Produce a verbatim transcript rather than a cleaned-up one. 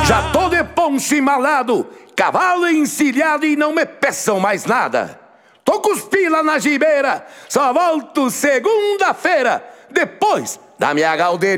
Já tô de poncho embalado, cavalo encilhado e não me peçam mais nada. Tô com os pila na gibeira, só volto segunda-feira, depois da minha galdeira.